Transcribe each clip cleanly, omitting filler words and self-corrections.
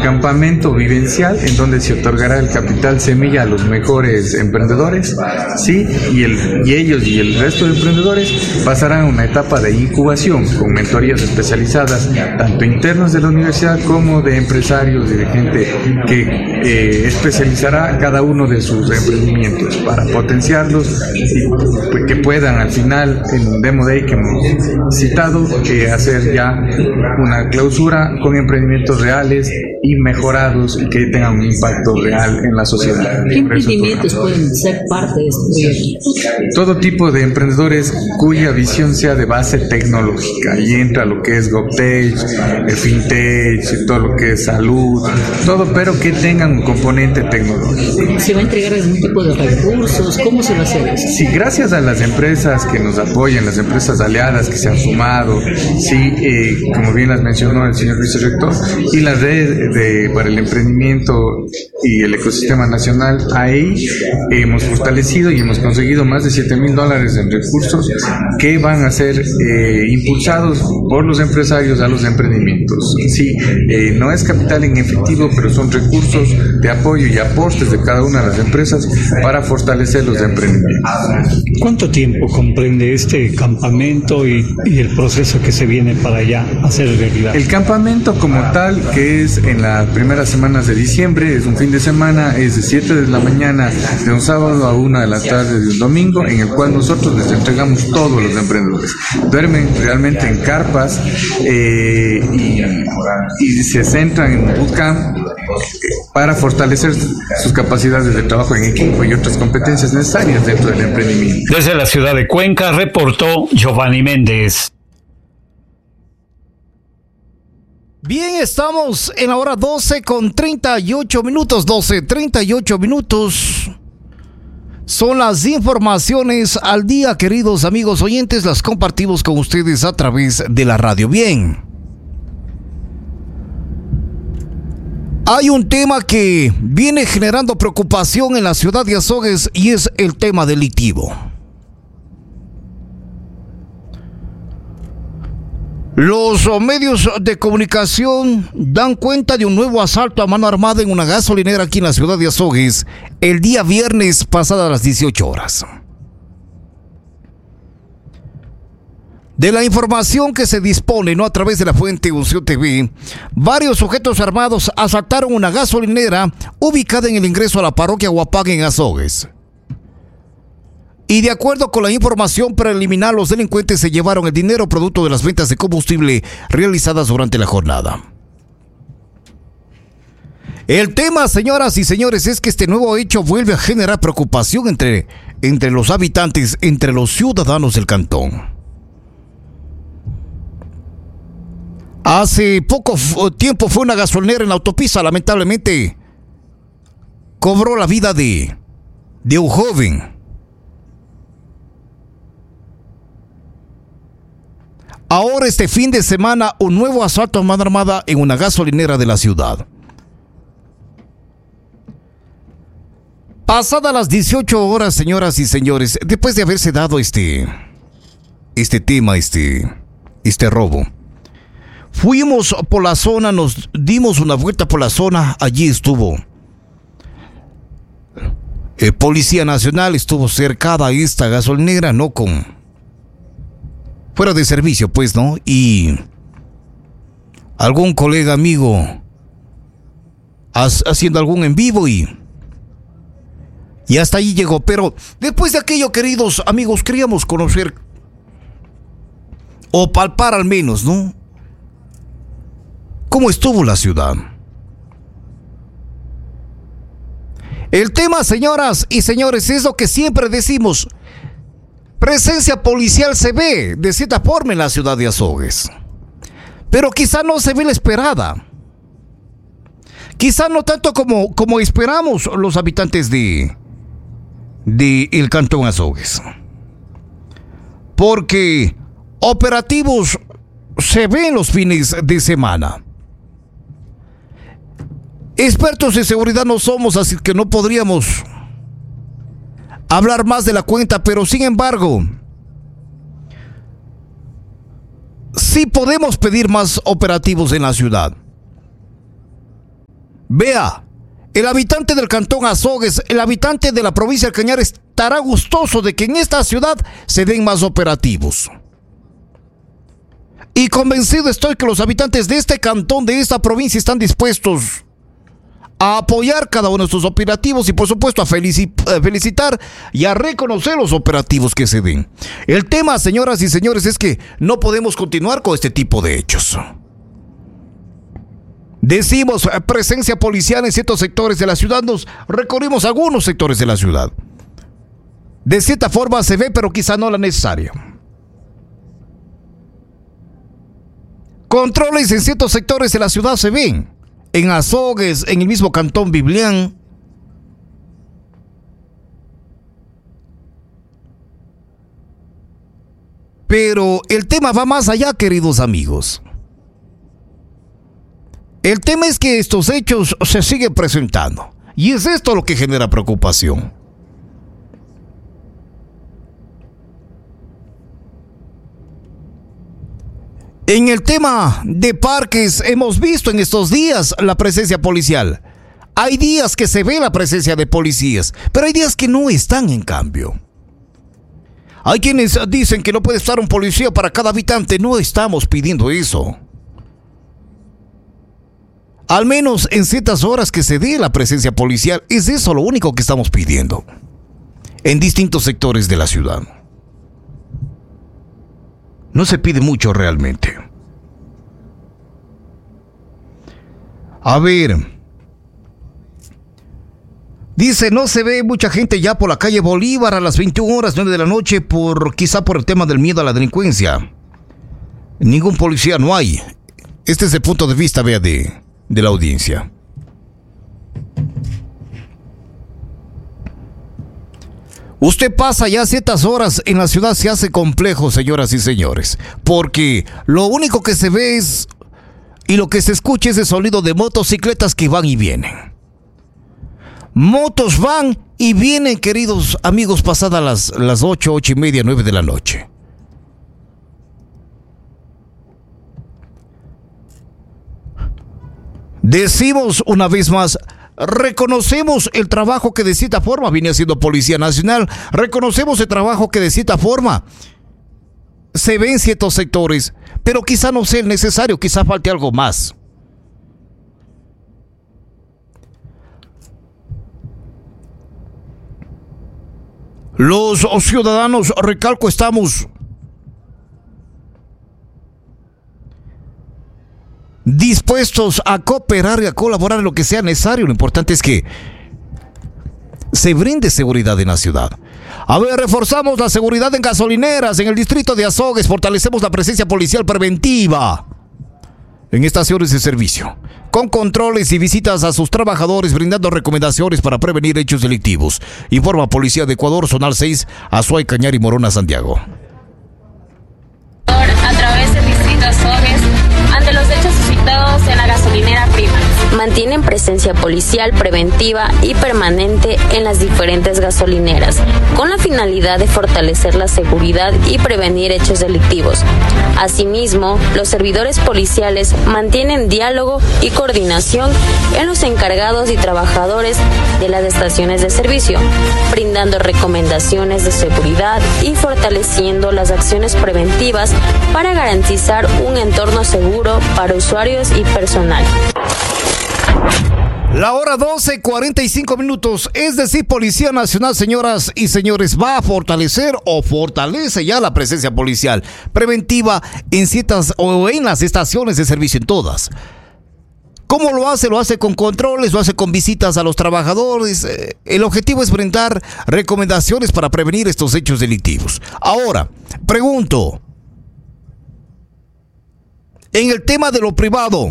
campamento vivencial en donde se otorgará el capital semilla a los mejores emprendedores, ¿sí? Y ellos y el resto de emprendedores pasarán a una etapa de incubación con mentorías especializadas, tanto internos de la universidad como de empresarios y de gente que especializará cada uno de sus emprendimientos para potenciarlos y que puedan al final, en un Demo Day que hemos citado, hacer ya una clausura con emprendimientos reales y mejorados y que tengan un impacto real en la sociedad. ¿Qué emprendimientos pueden ser parte de este proyecto? Todo tipo de emprendedores cuya visión sea de base tecnológica, y entra lo que es GovTech, FinTech, todo lo que es salud, todo, pero que tengan un componente tecnológico. ¿Se va a entregar algún tipo de recursos? ¿Cómo se va a hacer eso? Sí, gracias a las empresas que nos apoyan, las empresas aliadas que se han sumado, sí, como bien las mencionó el señor vicerrector, y la red para el emprendimiento y el ecosistema nacional, ahí hemos fortalecido y hemos conseguido más de $7,000 en recursos que van a ser impulsados por los empresarios a los emprendimientos. Sí, no es capital en efectivo, pero son recursos de apoyo y aportes de cada una de las empresas para fortalecer los emprendimientos. ¿Cuánto tiempo comprende este campamento y el proceso que se viene para ya hacer realidad? El campamento como tal, que es en las primeras semanas de diciembre, es un fin de semana, es de 7 de la mañana de un sábado a 1 de la tarde de un domingo, en el cual nosotros les entregamos todos los emprendedores. Duermen realmente en carpas y se centran en un bootcamp para fortalecer sus capacidades de trabajo en equipo y otras competencias necesarias dentro del emprendimiento. Desde la ciudad de Cuenca reportó Giovanni Méndez. Bien, estamos en la hora 12:38, 12:38. Son las informaciones al día, queridos amigos oyentes, las compartimos con ustedes a través de la radio. Bien. Hay un tema que viene generando preocupación en la ciudad de Azogues y es el tema delictivo. Los medios de comunicación dan cuenta de un nuevo asalto a mano armada en una gasolinera aquí en la ciudad de Azogues el día viernes pasada a las 18 horas. De la información que se dispone, a través de la fuente Unción TV, varios sujetos armados asaltaron una gasolinera ubicada en el ingreso a la parroquia Huapaga en Azogues. Y de acuerdo con la información preliminar, los delincuentes se llevaron el dinero producto de las ventas de combustible realizadas durante la jornada. El tema, señoras y señores, es que este nuevo hecho vuelve a generar preocupación entre los habitantes, entre los ciudadanos del cantón. Hace poco tiempo fue una gasolinera en la autopista, lamentablemente cobró la vida de un joven. Ahora este fin de semana un nuevo asalto a mano armada en una gasolinera de la ciudad. Pasadas las 18 horas, señoras y señores, después de haberse dado este tema, este robo, fuimos por la zona, nos dimos una vuelta por la zona, allí estuvo Policía Nacional, estuvo cercada a esta gasolinera, no fuera de servicio, pues, ¿no? Y algún colega amigo haciendo algún en vivo y hasta allí llegó. Pero después de aquello, queridos amigos, queríamos conocer o palpar al menos, ¿no? ¿Cómo estuvo la ciudad? El tema, señoras y señores, es lo que siempre decimos. Presencia policial se ve de cierta forma en la ciudad de Azogues, pero quizá no se ve la esperada. Quizá no tanto como esperamos los habitantes de el cantón Azogues. Porque operativos se ven los fines de semana. Expertos en seguridad no somos, así que no podríamos hablar más de la cuenta, pero sin embargo, sí podemos pedir más operativos en la ciudad. Vea, el habitante del cantón Azogues, el habitante de la provincia del Cañar estará gustoso de que en esta ciudad se den más operativos. Y convencido estoy que los habitantes de este cantón, de esta provincia, están dispuestos a apoyar cada uno de estos operativos y por supuesto a felicitar y a reconocer los operativos que se den. El tema, señoras y señores, es que no podemos continuar con este tipo de hechos. Decimos presencia policial en ciertos sectores de la ciudad, nos recorrimos algunos sectores de la ciudad. De cierta forma se ve, pero quizá no la necesaria. Controles en ciertos sectores de la ciudad se ven. En Azogues, en el mismo cantón Biblián. Pero el tema va más allá, queridos amigos. El tema es que estos hechos se siguen presentando. Y es esto lo que genera preocupación. En el tema de parques hemos visto en estos días la presencia policial. Hay días que se ve la presencia de policías, pero hay días que no están en cambio. Hay quienes dicen que no puede estar un policía para cada habitante. No estamos pidiendo eso. Al menos en ciertas horas que se dé la presencia policial, es eso lo único que estamos pidiendo. En distintos sectores de la ciudad. No se pide mucho realmente. A ver. Dice, no se ve mucha gente ya por la calle Bolívar a las 21 horas, 9 de la noche, quizá por el tema del miedo a la delincuencia. Ningún policía no hay. Este es el punto de vista, vea, de la audiencia. Usted pasa ya ciertas horas en la ciudad, se hace complejo, señoras y señores, porque lo único que se ve es y lo que se escucha es el sonido de motocicletas que van y vienen. Motos van y vienen, queridos amigos, pasadas las 8, 8 y media, 9 de la noche. Decimos una vez más, reconocemos el trabajo que de cierta forma viene haciendo Policía Nacional, reconocemos el trabajo que de cierta forma se ve en ciertos sectores, pero quizá no sea el necesario, quizá falte algo más. Los ciudadanos, recalco, estamos dispuestos a cooperar y a colaborar en lo que sea necesario. Lo importante es que se brinde seguridad en la ciudad. A ver, reforzamos la seguridad en gasolineras, en el distrito de Azogues, fortalecemos la presencia policial preventiva en estaciones de servicio, con controles y visitas a sus trabajadores, brindando recomendaciones para prevenir hechos delictivos. Informa Policía de Ecuador, Zonal 6, Azuay, Cañar y Morona, Santiago. A través del distrito Azogues, ante los hechos suscitados en la gasolinera Prima, mantienen presencia policial preventiva y permanente en las diferentes gasolineras, con la finalidad de fortalecer la seguridad y prevenir hechos delictivos. Asimismo, los servidores policiales mantienen diálogo y coordinación en los encargados y trabajadores de las estaciones de servicio, brindando recomendaciones de seguridad y fortaleciendo las acciones preventivas para garantizar un entorno seguro para usuarios y personal. La hora 12:45, es decir, Policía Nacional, señoras y señores, va a fortalecer o fortalece ya la presencia policial preventiva en ciertas o en las estaciones de servicio, en todas. ¿Cómo lo hace? Lo hace con controles, lo hace con visitas a los trabajadores. El objetivo es brindar recomendaciones para prevenir estos hechos delictivos. Ahora, pregunto, en el tema de lo privado,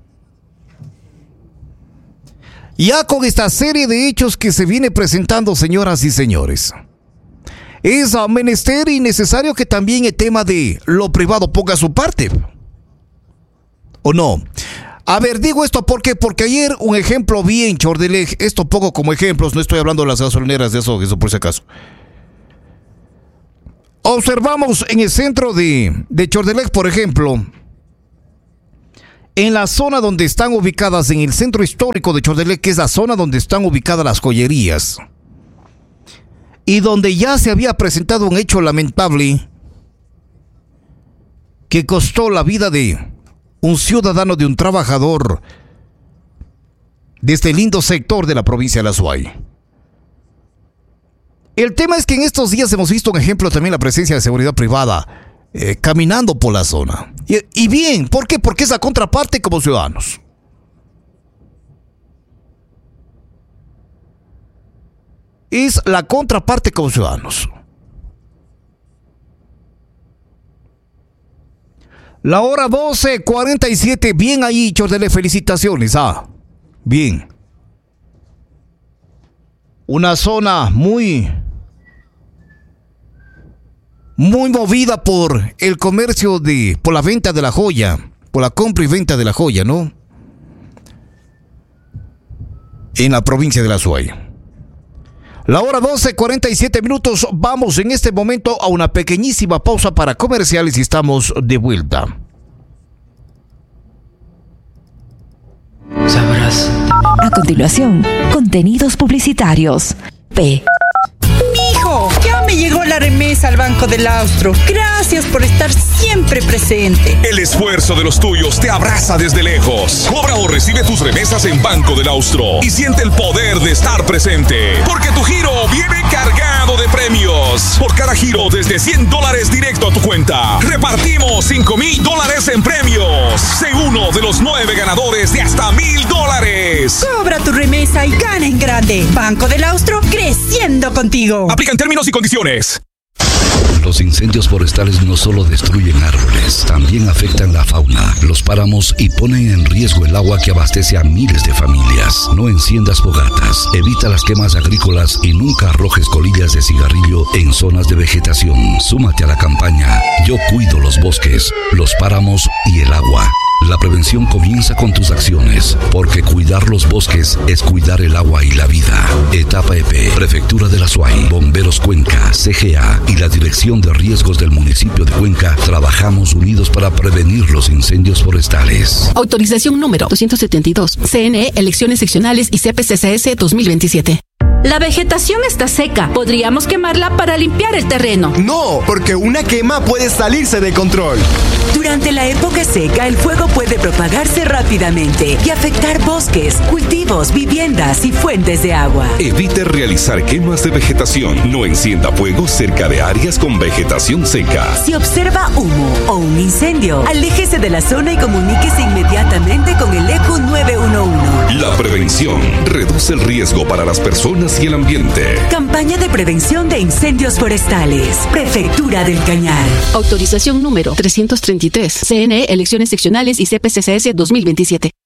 ya con esta serie de hechos que se viene presentando, señoras y señores, es menester y necesario que también el tema de lo privado ponga su parte, ¿o no? A ver, digo esto porque ayer un ejemplo vi en Chordelej, esto pongo como ejemplos, no estoy hablando de las gasolineras de eso por si acaso. Observamos en el centro de Chordelej, por ejemplo, en la zona donde están ubicadas, en el centro histórico de Chordelé, que es la zona donde están ubicadas las joyerías, y donde ya se había presentado un hecho lamentable que costó la vida de un ciudadano, de un trabajador de este lindo sector de la provincia de La Suay. El tema es que en estos días hemos visto un ejemplo también, la presencia de seguridad privada caminando por la zona. Y bien, ¿por qué? Porque es la contraparte como ciudadanos. Es la contraparte como ciudadanos. La hora 12:47, bien ahí, Chordelé, felicitaciones. Bien. Una zona muy movida por el comercio por la venta de la joya, por la compra y venta de la joya, ¿no? En la provincia de La Suay. La hora 12:47, vamos en este momento a una pequeñísima pausa para comerciales y estamos de vuelta. Sabrás. A continuación, contenidos publicitarios. Hijo, ya me llegó la remesa al Banco del Austro. Gracias por estar siempre presente. El esfuerzo de los tuyos te abraza desde lejos. Cobra o recibe tus remesas en Banco del Austro y siente el poder de estar presente. Porque tu giro viene cargado de premios. Por cada giro desde $100 directo a tu cuenta, repartimos $5,000 en premios. Sé uno de los 9 ganadores de hasta $1,000. Cobra tu remesa y gana en grande. Banco del Austro, creciendo contigo. Aplican términos y condiciones. Los incendios forestales no solo destruyen árboles, también afectan la fauna, los páramos y ponen en riesgo el agua que abastece a miles de familias. No enciendas fogatas, evita las quemas agrícolas y nunca arrojes colillas de cigarrillo en zonas de vegetación. Súmate a la campaña Yo cuido los bosques, los páramos y el agua. La prevención comienza con tus acciones, porque cuidar los bosques es cuidar el agua y la vida. Etapa EP, Prefectura de La Suay, Bomberos Cuenca, CGA y la Dirección de Riesgos del municipio de Cuenca trabajamos unidos para prevenir los incendios forestales. Autorización número 272. CNE, Elecciones Seccionales y CPCCS 2027. La vegetación está seca. Podríamos quemarla para limpiar el terreno. No, porque una quema puede salirse de control. Durante la época seca, el fuego puede propagarse rápidamente y afectar bosques, cultivos, viviendas y fuentes de agua. Evite realizar quemas de vegetación. No encienda fuego cerca de áreas con vegetación seca. Si observa humo o un incendio, aléjese de la zona y comuníquese inmediatamente con el ECU 911. La prevención reduce el riesgo para las personas y el ambiente. Campaña de prevención de incendios forestales. Prefectura del Cañar. Autorización número 333. CNE, Elecciones Seccionales y CPCCS 2027.